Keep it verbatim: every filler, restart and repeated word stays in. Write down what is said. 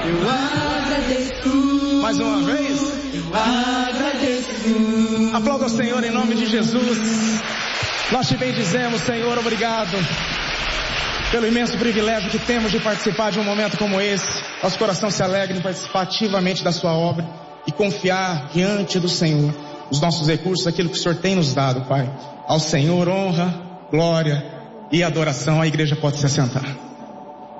eu agradeço. Mais uma vez, eu agradeço. Aplauda o Senhor em nome de Jesus. Nós te bendizemos, Senhor, obrigado pelo imenso privilégio que temos de participar de um momento como esse. Nosso coração se alegra em participar ativamente da sua obra e confiar diante do Senhor os nossos recursos, aquilo que o Senhor tem nos dado, Pai. Ao Senhor honra, glória e adoração. A igreja pode se assentar.